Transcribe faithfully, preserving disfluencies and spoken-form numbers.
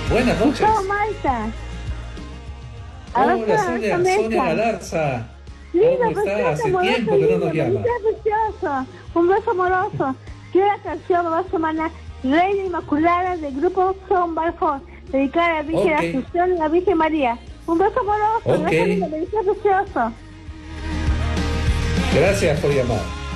Buenas noches. Gustavo Malta. Hola, Sonia, Sonia Galarza. Lindo, ¿Cómo está? Hace amoroso, tiempo que no lindo, nos llama. precioso. Un beso amoroso. Quiero la canción de dos semanas, Reina Inmaculada del grupo Son Balfour, dedicada a la Virgen Ok. de la Asunción y a la Virgen María. Un beso amoroso, Ok. un beso lindo, precioso. Gracias por llamar.